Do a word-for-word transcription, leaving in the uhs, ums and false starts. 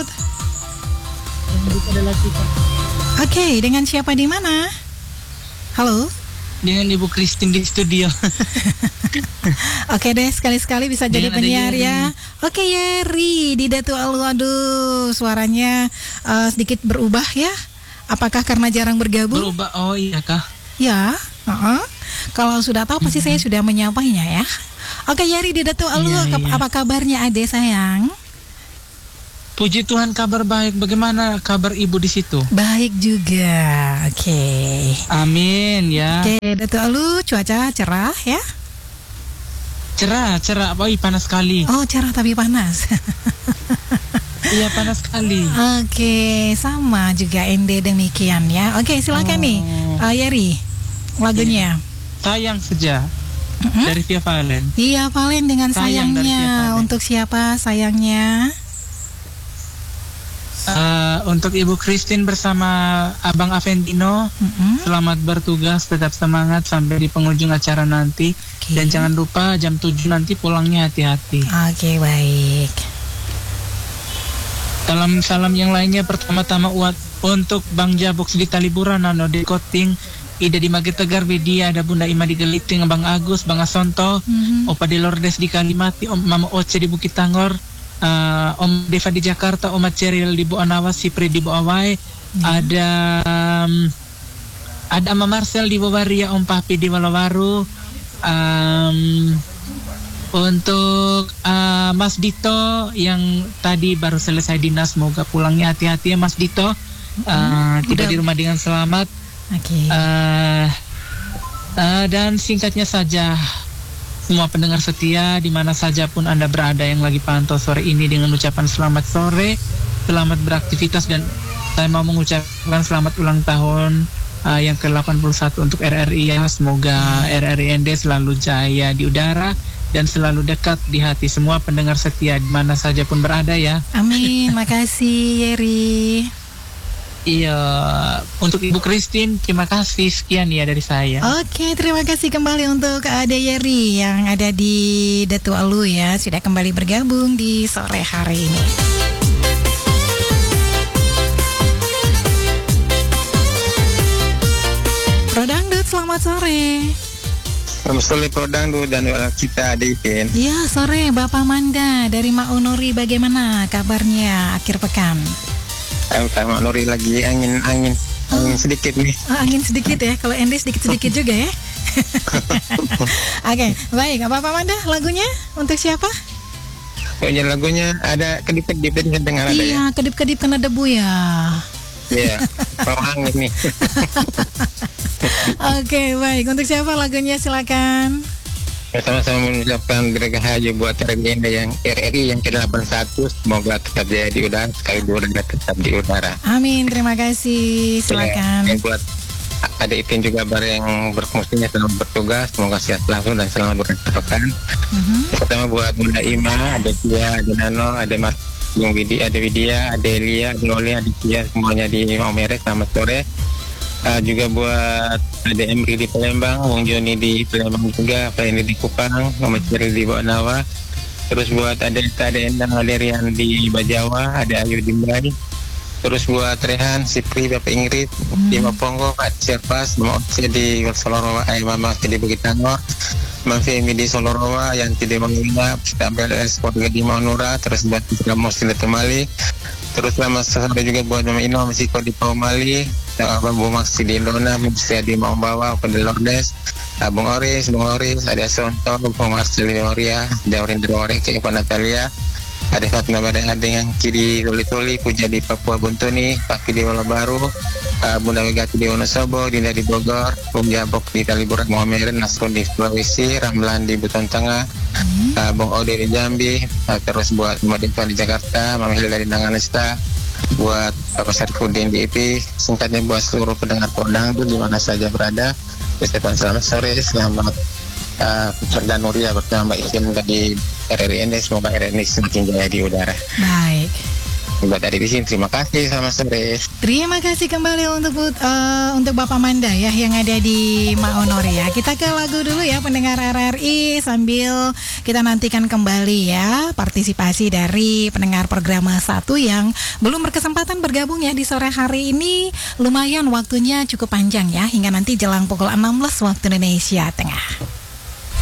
Dangdut. Dangdut adalah kita. Oke, dengan siapa di mana? Halo. Dengan Ibu Christine di studio. Oke deh, sekali-sekali bisa jadi Dengan ada penyiar Yeri. ya. Oke Yeri, di Datu Alu, aduh suaranya uh, sedikit berubah ya. Apakah karena jarang bergabung? Berubah, oh iya kah? Ya, uh-uh. Kalau sudah tahu pasti saya sudah menyapainya ya. Oke Yeri di Datu Alu, Iya, ke- iya. apa kabarnya Ade sayang? Puji Tuhan kabar baik. Bagaimana kabar Ibu di situ? Baik juga, oke. Amin ya. Oke, Datu Alu cuaca cerah ya? Cerah, cerah. Oh, ih, panas sekali. Oh cerah tapi panas. Iya, panas sekali. Oke, sama juga Ende demikian ya. Oke, silakan Oh. nih, uh, Yeri, lagunya. Sayang saja Mm-mm. dari Via Valen. Iya, Valen dengan Sayang dari sayangnya. Via Valen. Untuk siapa sayangnya? Eh, untuk Ibu Christine bersama Abang Avendino, Mm-mm. selamat bertugas, tetap semangat sampai di penghujung acara nanti. Oke. Dan jangan lupa jam tujuh nanti pulangnya hati-hati. Oke, baik. Salam salam yang lainnya pertama-tama uat untuk Bang Jaboks di Taliburan, Nano di Koting, Ida di Magetegar, Bedia, ada Bunda Ima di Geliting, Bang Agus, Bang Asonto, Mhm. Opa di Lordes di Kalimati, Om Mama Oce di Bukit Tangor, uh, Om Deva di Jakarta, Om Ceril di Bu Anawas, Sipri di Bu Awai, ada um, ada Ama Marcel di Bobaria, Om Papi di Walawaru, um, untuk uh, Mas Dito yang tadi baru selesai dinas, semoga pulangnya hati-hati ya Mas Dito, uh, tiba Udah. di rumah dengan selamat. Oke. Uh, uh, dan singkatnya saja, semua pendengar setia di mana saja pun Anda berada yang lagi pantau sore ini dengan ucapan selamat sore, selamat beraktivitas, dan saya mau mengucapkan selamat ulang tahun uh, yang ke delapan puluh satu untuk R R I ya. Semoga R R I N D selalu jaya di udara dan selalu dekat di hati semua pendengar setia di mana saja pun berada ya. Amin, makasih Yeri. Iya, untuk Ibu Christine terima kasih, sekian ya dari saya. Oke, terima kasih kembali untuk Ade Yeri yang ada di Datu Alu ya, sudah kembali bergabung di sore hari ini. Pro Dangdut, selamat sore. Selamat sore Pro Dangdut dan kita Adipin. Ya, sore Bapak Manda dari Maunuri, bagaimana kabarnya akhir pekan? Sama Nuri lagi angin angin angin sedikit nih. Oh, angin sedikit ya, kalau Endi sedikit-sedikit juga ya. Oke, baik. Bapak Manda, lagunya untuk siapa? Kayaknya lagunya ada kedip-kedip dan dengar ada ya. Iya, kedip-kedip kena debu ya. Iya, orang angin nih. Oke, baik. Untuk siapa lagunya silakan. Ya, sama-sama mengucapkan dirgahayu buat R R I yang R R I yang ke delapan puluh satu, semoga tetap jaya di udara, sekali dua dan tetap di udara. Amin, terima kasih. Silakan. Ya, buat ada Ipin juga bar yang berfungsinya selamat bertugas, semoga sehat selalu dan selamat beraktivitas. Mhm. Pertama buat Bunda Ima, ada Tia, ada Nano, ada Mas Bung Widi, ada Widya, ada Elia, ada Loli, ada Tia, semuanya di Maumere, selamat sore. Uh, juga buat ada Emri di Palembang, Wong Joni di Palembang juga, Pak ini di Kupang, Muhammad Ceril di Bawanawa. Terus buat ada ada Endang, ada Rian di Bajawa, ada Ayu di Mrai. Terus buat Rehan, Sipri, Bapak Ingrid di Mapongo, Pak Sirpas, Mama Oce di Solorowa, eh Mama Oce di Bukit Tangor, Mama Femi di Solorowa, yang tidak mengingat, sampai ada keluarga di Maunura, terus buat Kamu Sila Temali. Terus lama sore juga buat Mama Ino, Mesiko di Paumali, Abang Bu Maksi di Lona, saya di Maumbawa, Pada Lordes, Abang Oris, Bung Oris, ada Sonto, Bung Maksi di Moria, Daurin di Moria, Pak Natalia, ada Fatma Badai, ada yang kiri Tuli-Tuli, Puja di Papua Buntuni, Paki di Wala Baru, uh, Bunda Wegati di Wonosobo, Dinda di Bogor, Bung Jabok di Taliburan Muhammad, Nasrun di Sulawesi, Ramlan di Buton Tengah, uh, Bung Ode di Jambi, uh, terus buat Madipa di Jakarta, Mama Hilda di Nanganesta, buat Bapak Sarifudin di I P, singkatnya buat seluruh pendengar Podang itu di mana saja berada. Kesehatan selamat sore, selamat uh, Perdana Nuria bersama Mbak Isin dari R R I N D, semoga R R I N D semakin jaya di udara. Baik. buat ada di sini. Terima kasih, selamat sore. Terima kasih kembali untuk uh, untuk Bapak Manda ya yang ada di Maonore ya. Kita ke lagu dulu ya pendengar R R I sambil kita nantikan kembali ya partisipasi dari pendengar program satu yang belum berkesempatan bergabung ya di sore hari ini. Lumayan waktunya cukup panjang ya hingga nanti jelang pukul enam belas waktu Indonesia Tengah.